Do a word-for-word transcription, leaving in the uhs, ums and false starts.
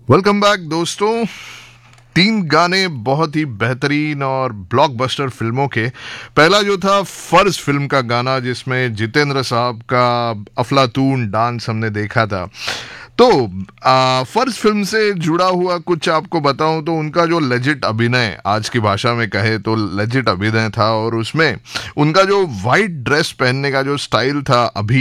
Welcome back दोस्तों। तीन गाने बहुत ही बेहतरीन और ब्लॉकबस्टर फिल्मों के। पहला जो था फर्ज फिल्म का गाना, जिसमें जितेंद्र साहब का अफलातून डांस हमने देखा था। तो आ, फर्ज फिल्म से जुड़ा हुआ कुछ आपको बताऊं तो उनका जो लेजिट अभिनय, आज की भाषा में कहे तो लेजिट अभिनय था, और उसमें उनका जो वाइट ड्रेस पहनने का जो स्टाइल था अभी